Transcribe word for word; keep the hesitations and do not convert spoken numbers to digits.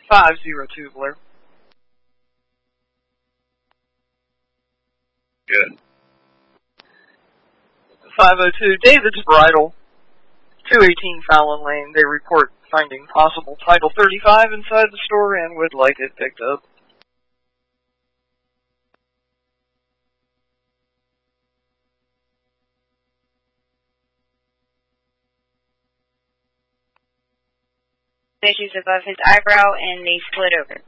five zero two, Blair. Good. five oh two, David's Bridal, two eighteen Fallon Lane. They report finding possible Title thirty-five inside the store and would like it picked up. Issues above his eyebrow and they split open.